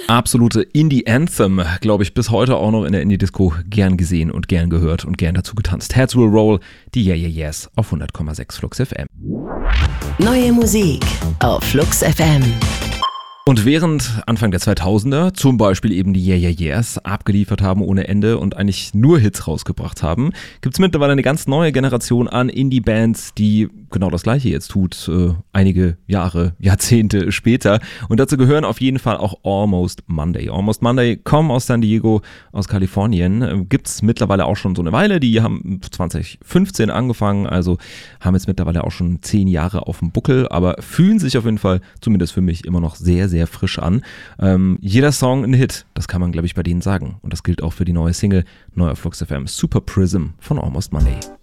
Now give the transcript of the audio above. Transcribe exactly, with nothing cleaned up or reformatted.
absolute Indie-Anthem, glaube ich, bis heute auch noch in der Indie-Disco gern gesehen und gern gehört und gern dazu getanzt. Heads Will Roll, die Yeah Yeah Yeahs auf hundert Komma sechs Flux F M. Neue Musik auf Flux F M. Und während Anfang der zweitausender zum Beispiel eben die Yeah Yeah Yeahs abgeliefert haben ohne Ende und eigentlich nur Hits rausgebracht haben, gibt es mittlerweile eine ganz neue Generation an Indie-Bands, die genau das Gleiche jetzt tut, äh, einige Jahre, Jahrzehnte später. Und dazu gehören auf jeden Fall auch Almost Monday. Almost Monday kommen aus San Diego, aus Kalifornien. Äh, gibt es mittlerweile auch schon so eine Weile. Die haben zwanzig fünfzehn angefangen, also haben jetzt mittlerweile auch schon zehn Jahre auf dem Buckel, aber fühlen sich auf jeden Fall, zumindest für mich, immer noch sehr, sehr sehr frisch an. Ähm, jeder Song ein Hit, das kann man, glaube ich, bei denen sagen. Und das gilt auch für die neue Single, neu auf Flux F M, Super Prism von Almost Monday.